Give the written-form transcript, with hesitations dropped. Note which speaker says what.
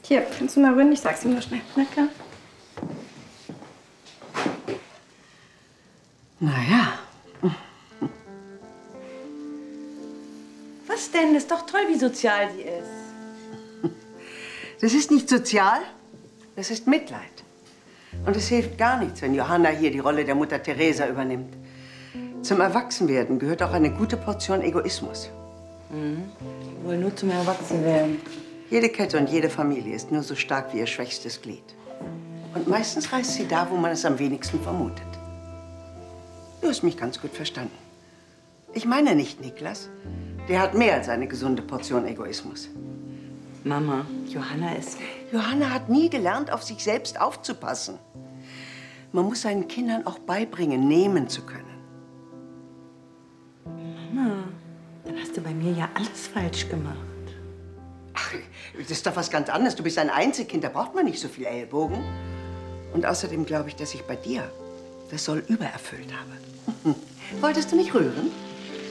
Speaker 1: Hier, kannst du mal rühren? Ich sag's ihm nur schnell. Na klar.
Speaker 2: Naja.
Speaker 3: Was denn? Ist doch toll, wie sozial sie ist.
Speaker 2: Das ist nicht sozial, das ist Mitleid. Und es hilft gar nichts, wenn Johanna hier die Rolle der Mutter Teresa übernimmt. Zum Erwachsenwerden gehört auch eine gute Portion Egoismus.
Speaker 3: Wohl nur zum Erwachsenwerden.
Speaker 2: Jede Kette und jede Familie ist nur so stark wie ihr schwächstes Glied. Und meistens reißt sie da, wo man es am wenigsten vermutet. Du hast mich ganz gut verstanden. Ich meine nicht Niklas. Der hat mehr als eine gesunde Portion Egoismus.
Speaker 3: Mama, Johanna ist...
Speaker 2: Johanna hat nie gelernt, auf sich selbst aufzupassen. Man muss seinen Kindern auch beibringen, nehmen zu können.
Speaker 3: Mama, dann hast du bei mir ja alles falsch gemacht.
Speaker 2: Ach, das ist doch was ganz anderes. Du bist ein Einzelkind, da braucht man nicht so viel Ellbogen. Und außerdem glaube ich, dass ich bei dir das Soll übererfüllt habe. Wolltest du nicht rühren?